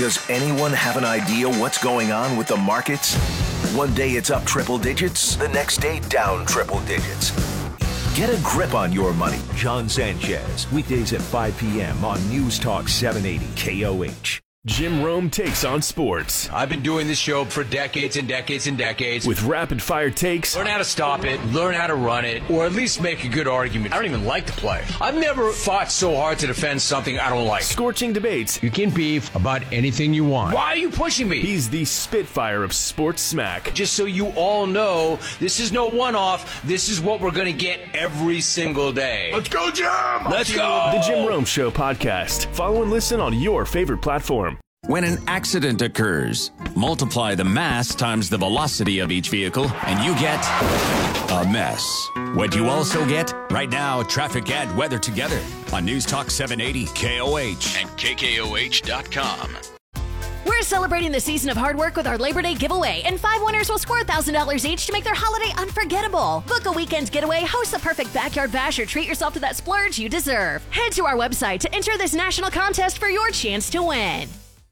Does anyone have an idea what's going on with the markets? One day it's up triple digits, the next day down triple digits. Get a grip on your money. John Sanchez, weekdays at 5 p.m. on News Talk 780 KOH. Jim Rome takes on sports. I've been doing this show for decades and decades and decades. With rapid-fire takes. Learn how to stop it, learn how to run it, or at least make a good argument. I don't even like to play. I've never fought so hard to defend something I don't like. Scorching debates. You can beef about anything you want. Why are you pushing me? He's the Spitfire of sports smack. Just so you all know, this is no one-off. This is what we're going to get every single day. Let's go, Jim! Let's go! The Jim Rome Show podcast. Follow and listen on your favorite platform. When an accident occurs, multiply the mass times the velocity of each vehicle, and you get a mess. What you also get? Right now, traffic and weather together on News Talk 780 KOH and KKOH.com. We're celebrating the season of hard work with our Labor Day giveaway, and 5 winners will score $1,000 each to make their holiday unforgettable. Book a weekend getaway, host the perfect backyard bash, or treat yourself to that splurge you deserve. Head to our website to enter this national contest for your chance to win.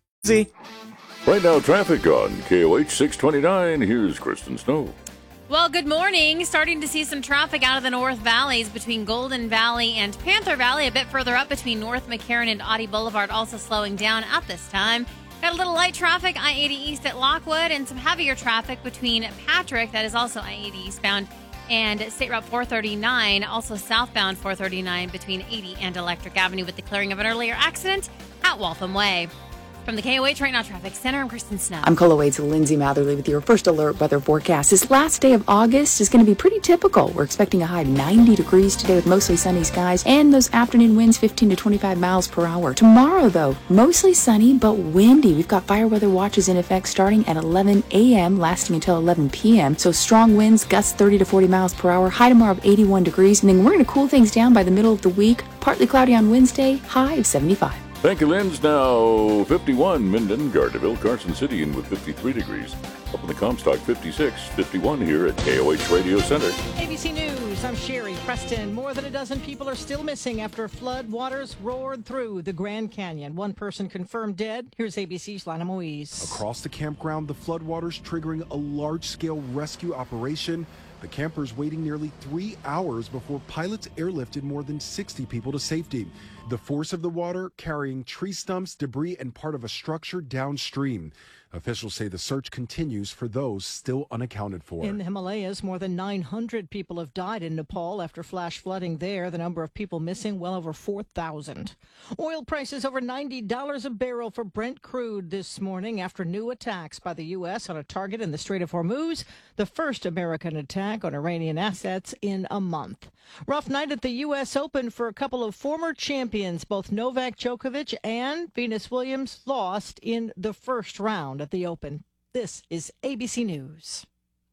Right now, traffic on KOH 629. Here's Kristen Snow. Well, good morning. Starting to see some traffic out of the North Valleys between Golden Valley and Panther Valley. A bit further up between North McCarran and Audie Boulevard, also slowing down at this time. Got a little light traffic, I-80 East at Lockwood, and some heavier traffic between Patrick, that is also I-80 eastbound, and State Route 439, also southbound 439 between 80 and Electric Avenue with the clearing of an earlier accident at Waltham Way. From the KOH Right Now Traffic Center, I'm Kristen Snow. I'm KOH's Lindsay Matherly with your first alert weather forecast. This last day of August is going to be pretty typical. We're expecting a high of 90 degrees today with mostly sunny skies and those afternoon winds 15 to 25 miles per hour. Tomorrow, though, mostly sunny but windy. We've got fire weather watches in effect starting at 11 a.m., lasting until 11 p.m. So strong winds, gusts 30 to 40 miles per hour, high tomorrow of 81 degrees. And then we're going to cool things down by the middle of the week. Partly cloudy on Wednesday, high of 75. Thank you, Lynn's now 51. Minden, Gardnerville, Carson City, and with 53 degrees. Up in the Comstock, 56, 51 here at KOH Radio Center. ABC News, I'm Sherry Preston. More than a dozen people are still missing after flood waters roared through the Grand Canyon. One person confirmed dead. Here's ABC's Lana Moise. Across the campground, the floodwaters triggering a large-scale rescue operation. The campers waiting nearly 3 hours before pilots airlifted more than 60 people to safety. The force of the water carrying tree stumps, debris, and part of a structure downstream. Officials say the search continues for those still unaccounted for. In the Himalayas, more than 900 people have died in Nepal after flash flooding there. The number of people missing, well over 4,000. Oil prices over $90 a barrel for Brent crude this morning after new attacks by the U.S. on a target in the Strait of Hormuz, the first American attack on Iranian assets in a month. Rough night at the U.S. Open for a couple of former champions. Both Novak Djokovic and Venus Williams lost in the first round at the Open. This is ABC News.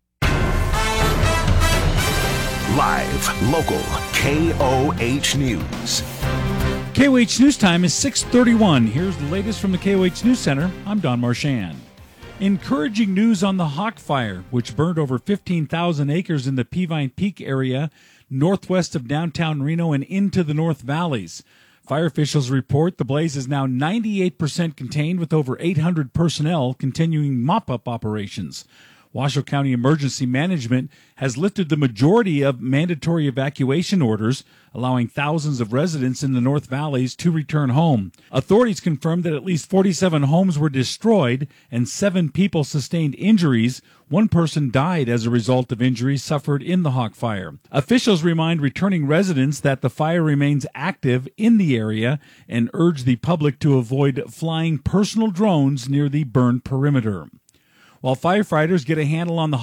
Live, local, KOH News. KOH News Time is 6:31. Here's the latest from the KOH News Center. I'm Don Marchand. Encouraging news on the Hawk Fire, which burned over 15,000 acres in the Peavine Peak area, northwest of downtown Reno and into the North Valleys. Fire officials report the blaze is now 98% contained with over 800 personnel continuing mop-up operations. Washoe County Emergency Management has lifted the majority of mandatory evacuation orders, allowing thousands of residents in the North Valleys to return home. Authorities confirmed that at least 47 homes were destroyed and 7 people sustained injuries. 1 person died as a result of injuries suffered in the Hawk Fire. Officials remind returning residents that the fire remains active in the area and urge the public to avoid flying personal drones near the burn perimeter. While firefighters get a handle on the